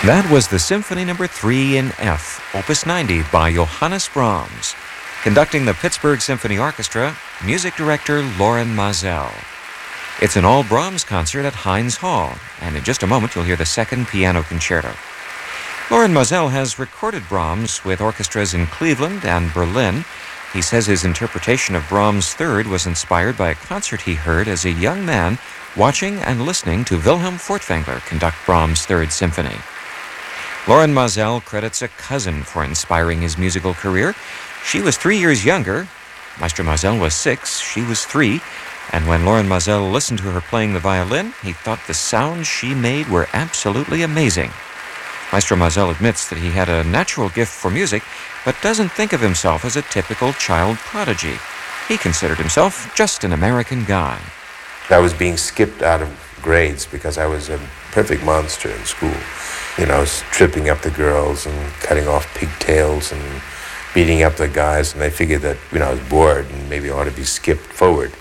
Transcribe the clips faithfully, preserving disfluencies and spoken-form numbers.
That was the Symphony Number three in F, Opus ninety by Johannes Brahms. Conducting the Pittsburgh Symphony Orchestra, music director Loren Maazel. It's an all Brahms concert at Heinz Hall, and in just a moment you'll hear the second piano concerto. Loren Maazel has recorded Brahms with orchestras in Cleveland and Berlin. He says his interpretation of Brahms' Third was inspired by a concert he heard as a young man watching and listening to Wilhelm Furtwängler conduct Brahms' Third Symphony. Loren Maazel credits a cousin for inspiring his musical career. She was three years younger. Maestro Maazel was six, she was three, and when Loren Maazel listened to her playing the violin, he thought the sounds she made were absolutely amazing. Maestro Maazel admits that he had a natural gift for music, but doesn't think of himself as a typical child prodigy. He considered himself just an American guy. I was being skipped out of grades because I was a perfect monster in school. You know, I was tripping up the girls and cutting off pigtails and beating up the guys, and they figured that, you know, I was bored and maybe I ought to be skipped forward.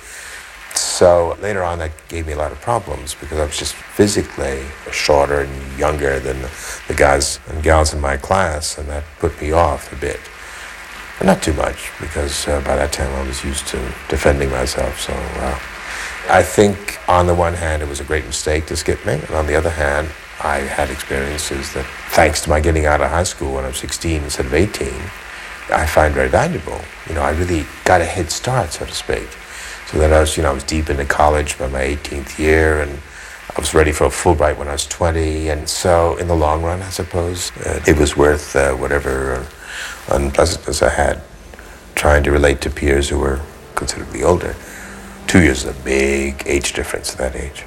So later on that gave me a lot of problems because I was just physically shorter and younger than the guys and gals in my class, and that put me off a bit. But not too much, because uh, by that time I was used to defending myself, so uh, I think on the one hand it was a great mistake to skip me, and on the other hand I had experiences that, thanks to my getting out of high school when I was sixteen instead of eighteen, I find very valuable. You know, I really got a head start, so to speak. So that I was, you know, I was deep into college by my eighteenth year, and I was ready for a Fulbright when I was twenty. And so, in the long run, I suppose, uh, it was worth uh, whatever uh, unpleasantness I had trying to relate to peers who were considerably older. Two years is a big age difference at that age.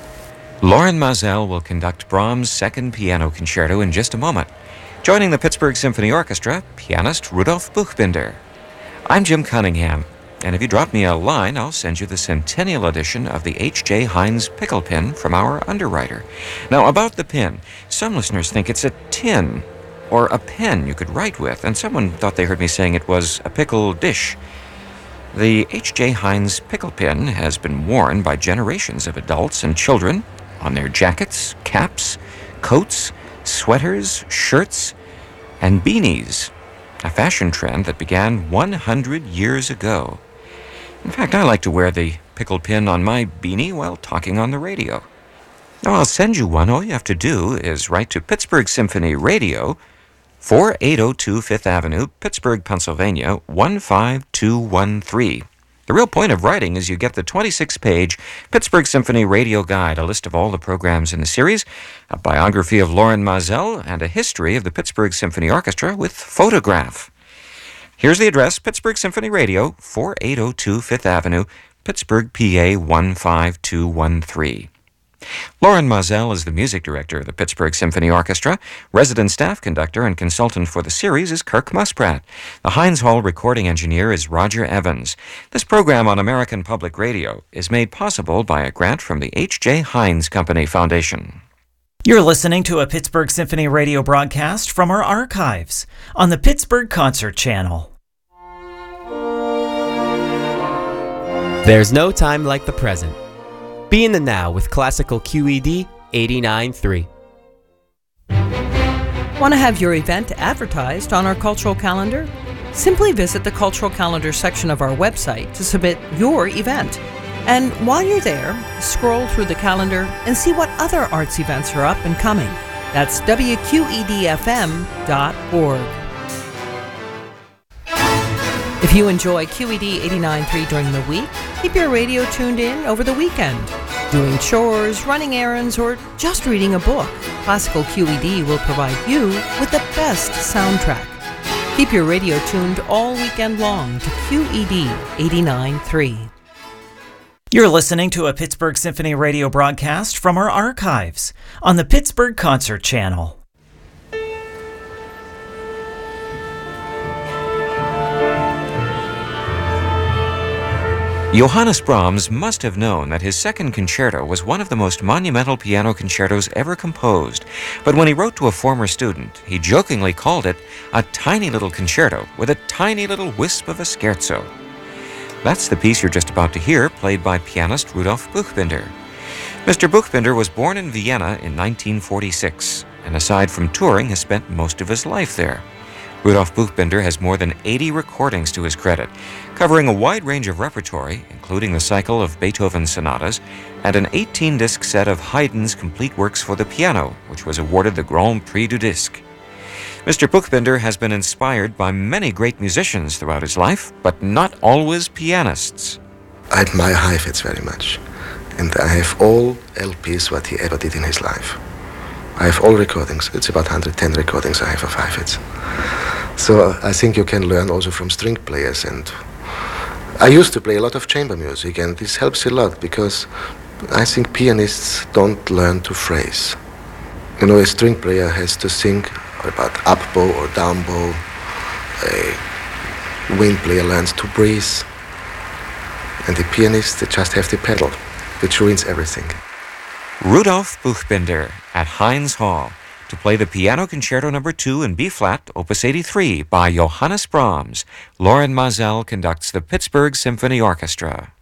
Loren Maazel will conduct Brahms' second piano concerto in just a moment. Joining the Pittsburgh Symphony Orchestra, pianist Rudolf Buchbinder. I'm Jim Cunningham, and if you drop me a line, I'll send you the centennial edition of the H J Heinz pickle pin from our underwriter. Now, about the pin, some listeners think it's a tin or a pen you could write with, and someone thought they heard me saying it was a pickle dish. The H J Heinz pickle pin has been worn by generations of adults and children on their jackets, caps, coats, sweaters, shirts, and beanies, a fashion trend that began one hundred years ago. In fact, I like to wear the pickle pin on my beanie while talking on the radio. Now, I'll send you one. All you have to do is write to Pittsburgh Symphony Radio, forty-eight oh two Fifth Avenue, Pittsburgh, Pennsylvania, one five two one three. The real point of writing is you get the twenty-six page Pittsburgh Symphony Radio Guide, a list of all the programs in the series, a biography of Loren Maazel, and a history of the Pittsburgh Symphony Orchestra with photograph. Here's the address, Pittsburgh Symphony Radio, forty-eight oh two Fifth Avenue, Pittsburgh, P A one five two one three. Loren Maazel is the music director of the Pittsburgh Symphony Orchestra. Resident staff conductor and consultant for the series is Kirk Muspratt. The Heinz Hall recording engineer is Roger Evans. This program on American Public Radio is made possible by a grant from the H J Heinz Company Foundation. You're listening to a Pittsburgh Symphony Radio broadcast from our archives on the Pittsburgh Concert Channel. There's no time like the present. Be in the now with classical Q E D eighty-nine point three. Want to have your event advertised on our cultural calendar? Simply visit the cultural calendar section of our website to submit your event. And while you're there, scroll through the calendar and see what other arts events are up and coming. That's W Q E D F M dot org. If you enjoy Q E D eighty-nine point three during the week, keep your radio tuned in over the weekend. Doing chores, running errands, or just reading a book, Classical Q E D will provide you with the best soundtrack. Keep your radio tuned all weekend long to Q E D eighty-nine point three. You're listening to a Pittsburgh Symphony Radio broadcast from our archives on the Pittsburgh Concert Channel. Johannes Brahms must have known that his second concerto was one of the most monumental piano concertos ever composed, but when he wrote to a former student, he jokingly called it a tiny little concerto with a tiny little wisp of a scherzo. That's the piece you're just about to hear, played by pianist Rudolf Buchbinder. Mister Buchbinder was born in Vienna in nineteen forty-six. and aside from touring, has spent most of his life there. Rudolf Buchbinder has more than eighty recordings to his credit, covering a wide range of repertory, including the cycle of Beethoven's sonatas and an eighteen-disc set of Haydn's complete works for the piano, which was awarded the Grand Prix du Disque. Mister Buchbinder has been inspired by many great musicians throughout his life, but not always pianists. I admire Heifetz very much, and I have all L Ps what he ever did in his life. I have all recordings. It's about one hundred ten recordings I have of Heifetz. So uh, I think you can learn also from string players. And I used to play a lot of chamber music, and this helps a lot because I think pianists don't learn to phrase. You know, a string player has to think about up bow or down bow. A wind player learns to breathe. And the pianist, they just have the pedal, which ruins everything. Rudolf Buchbinder at Heinz Hall to play the Piano Concerto Number two in B-flat, Opus eighty-three by Johannes Brahms. Lorin Maazel conducts the Pittsburgh Symphony Orchestra.